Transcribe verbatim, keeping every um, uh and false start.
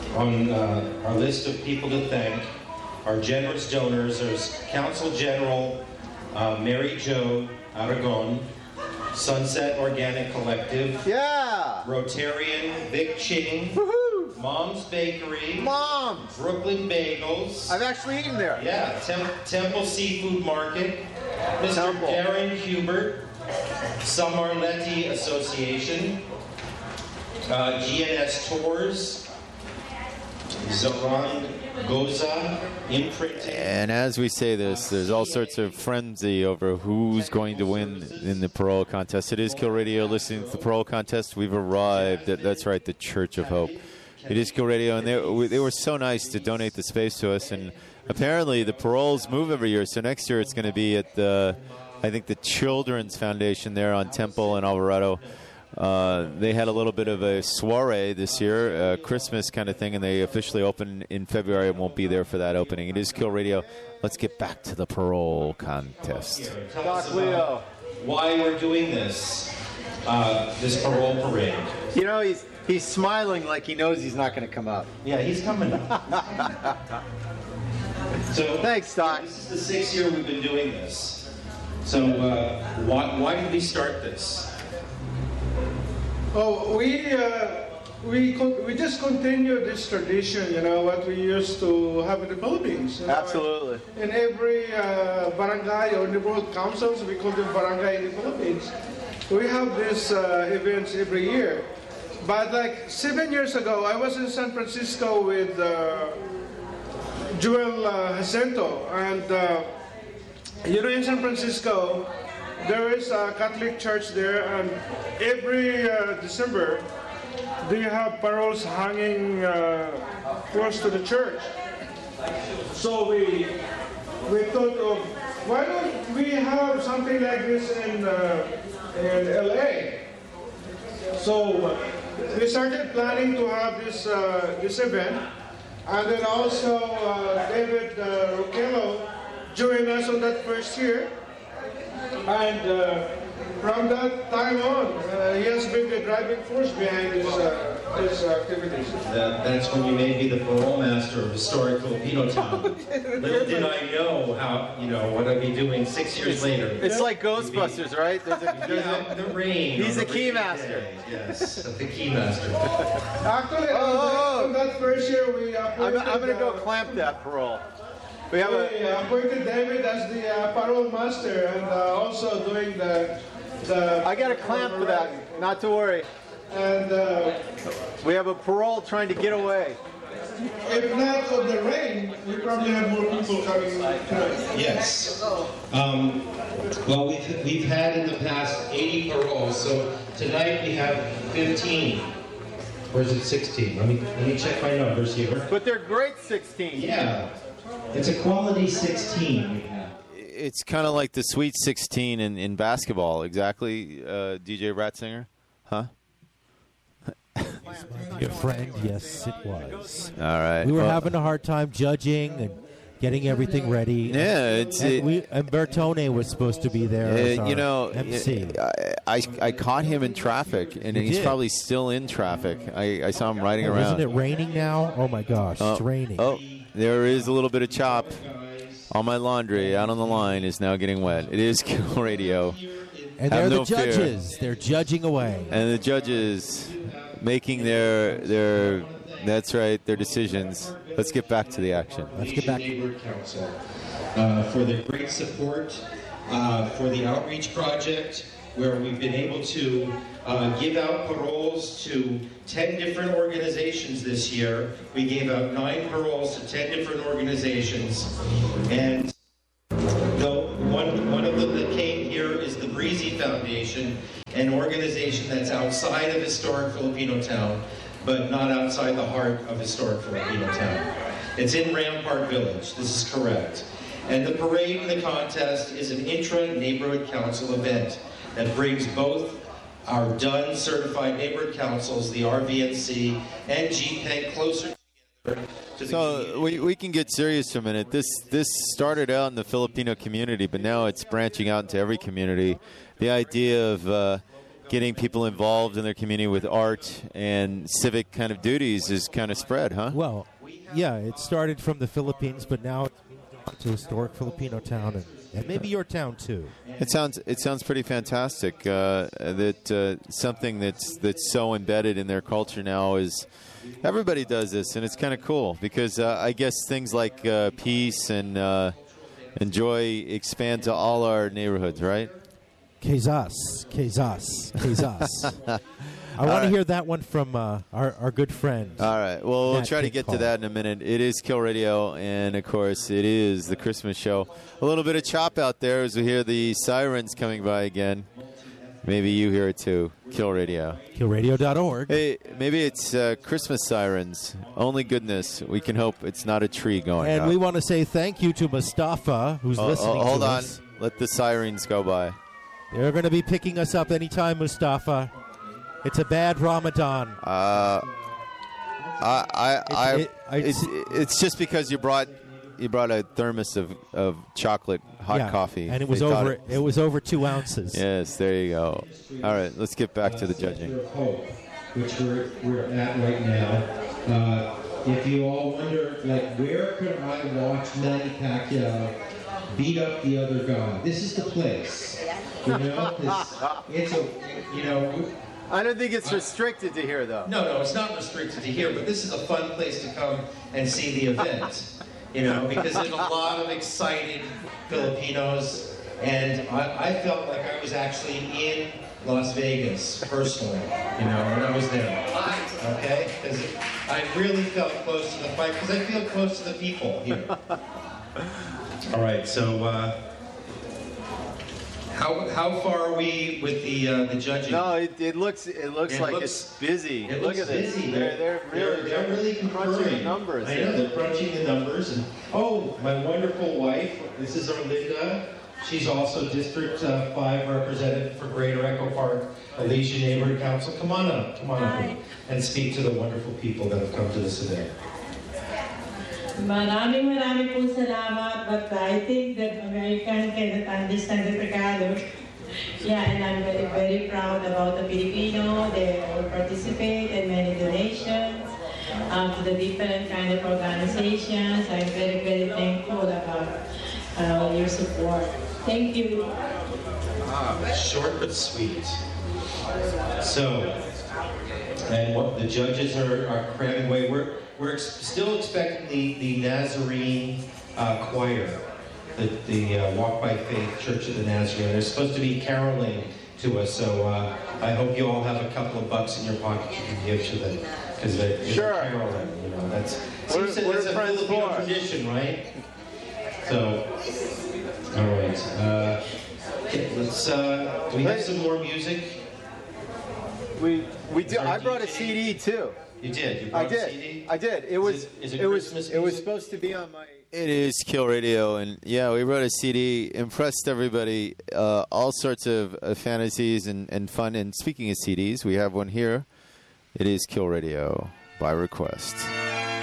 on uh, our list of people to thank, our generous donors, there's Council General uh, Mary Jo Aragon, Sunset Organic Collective, yeah, Rotarian Vic Ching, woohoo, Mom's Bakery, Mom's, Brooklyn Bagels. I've actually eaten there. Yeah, Tem- Temple Seafood Market, Mister Temple. Darren Hubert, Samarleti Association, uh, G N S Tours, Zoran Goza Imprinting. And as we say this, there's all sorts of frenzy over who's going to win in the parole contest. It is Kill Radio listening to the parole contest. We've arrived at, that's right, the Church of Hope. It is Kill Radio, and they, they were so nice to donate the space to us. And apparently the paroles move every year, so next year it's going to be at the, I think, the Children's Foundation there on Temple in Alvarado. Uh, they had a little bit of a soiree this year, a Christmas kind of thing, and they officially open in February and won't be there for that opening. It is Kill Radio. Let's get back to the parole contest. Doc Leo. Why we're doing this, uh, this parole parade. You know, he's he's smiling like he knows he's not going to come up. Yeah, he's coming up. So thanks, Doc. This is the sixth year we've been doing this. So uh, why, why did we start this? Oh, we uh, we con- we just continue this tradition, you know, what we used to have in the Philippines. You know, Absolutely. In every uh, barangay or neighborhood councils, we call them barangay in the Philippines. We have these uh, events every year. But like seven years ago, I was in San Francisco with uh, Joel uh, Jacinto, and uh, you know, in San Francisco, there is a Catholic church there, and every uh, December, they have paroles hanging uh, close to the church. So we we thought of, why don't we have something like this in uh, in L A? So uh, we started planning to have this uh, this event, and then also uh, David uh, Roquello joined us on that first year. And uh, from that time on, uh, he has been the driving force behind his, uh, his activities. That, that's when you made me the parole master of historic Filipino town. Little did I know how, you know, what I'd be doing six years later. It's like Ghostbusters, right? There's a, there's yeah, a, the rain. He's the a key master. Day. Yes, the key master. Actually, Oh, on, that, oh. on that first year, we I'm, appointed, I'm going to go uh, clamp that parole. We have a, we appointed David as the uh, parole master, and uh, also doing the... the I got a clamp for that, not to worry. And uh, We have a parole trying to get away. if not of the rain, we probably have more people coming tonight. Yes. Um, well, we've, we've had in the past eighty paroles, so tonight we have fifteen. Or is it sixteen? Let me, let me check my numbers here. But they're great sixteen. Yeah. It's a quality sixteen. It's kind of like the Sweet sixteen in, in basketball, exactly, uh, D J Ratzinger? Huh? Your friend, yes, it was. All right. We were Well, having a hard time judging and getting everything ready. Yeah, it's and, it, we, and Bertone was supposed to be there as uh, our you know, M C. I, I I caught him in traffic, and You he's did. probably still in traffic. I, I saw him riding Oh, around. isn't it raining now? Oh my gosh, Oh, it's raining. Oh, there is a little bit of chop. All my laundry out on the line is now getting wet. It is Kill Radio. and have they're no the fear. judges. They're judging away. And the judges making their their that's right, their decisions. Let's get back to the action. Let's get back. Neighborhood Council uh, for the great support uh, for the outreach project, where we've been able to uh, give out paroles to ten different organizations this year. We gave out nine paroles to ten different organizations, and the one one of them that came here is the Breezy Foundation, an organization that's outside of historic Filipino town, but not outside the heart of historic Filipino town. It's in Rampart Village, this is correct. And the parade and the contest is an intra-neighborhood council event that brings both our done certified neighborhood councils, the R V N C and G P E G, closer together to the So community. we, we can get serious for a minute. This this started out in the Filipino community, but now it's branching out into every community. The idea of uh, getting people involved in their community with art and civic kind of duties is kind of spread, huh? Well, yeah, it started from the Philippines, but now it's moved on to historic Filipino town, and, and maybe your town too. It sounds it sounds pretty fantastic. Uh, that uh, something that's that's so embedded in their culture now is everybody does this, and it's kind of cool because uh, I guess things like uh, peace and uh, and joy expand to all our neighborhoods, right? Quezas, Quezas, Quezas. I want right. to hear that one from uh, our, our good friend. All right. Well, we'll Nat try to King get Cole. to that in a minute. It is Kill Radio, and, of course, it is the Christmas show. A little bit of chop out there as we hear the sirens coming by again. Maybe you hear it, too. Kill Radio. kill radio dot org. Hey, maybe it's uh, Christmas sirens. Only goodness. We can hope it's not a tree going And up. we want to say thank you to Mustafa, who's Oh, listening oh, hold to on. us. Let the sirens go by. They're going to be picking us up anytime, Mustafa. It's a bad Ramadan. Uh, I, I, I, it- I- it's, it's just because you brought you brought a thermos of, of chocolate hot Yeah, coffee, and it was They thought over. It, was over two ounces. Yes, there you go. All right, let's get back to the judging. Center of Hope, which we're, we're at right now. Uh, if you all wonder, like, where could I watch Manny Pacquiao beat up the other guy? This is the place. You know, it's, it's a, you know. I don't think it's restricted to here, though. No, no, it's not restricted to here, but this is a fun place to come and see the event. You know, because there's a lot of excited Filipinos, and I, I felt like I was actually in Las Vegas personally, you know, when I was there. Okay? Because I really felt close to the fight, because I feel close to the people here. All right, so uh, how how far are we with the uh, the judging? No, it, it looks it looks It like looks- it's busy. It Look looks at this. busy. They're, they're really they're, they're really crunching concurring. the numbers. I know they're crunching the numbers. And oh, my wonderful wife. This is Erlinda. She's also District uh, Five representative for Greater Echo Park, Alicia Neighborhood Council. Come on up. Come on up and speak to the wonderful people that have come to this event. Maraming maraming po salamat, but I think that American cannot understand the Tagalog. Yeah, and I'm very, very proud about the Filipino. They all participate in many donations um, to the different kind of organizations. I'm very, very thankful about uh, your support. Thank you. Ah, short but sweet. So, and what the judges are, are cramming away. We're we're ex- still expecting the the Nazarene uh, choir, the the uh, Walk by Faith Church of the Nazarene. They're supposed to be caroling to us. So uh, I hope you all have a couple of bucks in your pocket you can give to them, because they're Sure. caroling. You know, that's What are- seems that what it's are a friends Filipino for? tradition, right? So, all right. Uh, okay, let's. Uh, we have some more music. We we Is do. there a I brought a D J? C D too. You did. You I brought a did. C D. I did. It Is was. it- is it it was. Christmas It was music? supposed to be on my. It is Kill Radio, and yeah, we wrote a C D, impressed everybody, uh, all sorts of uh, fantasies and, and fun. And speaking of C Ds, we have one here. It is Kill Radio by request.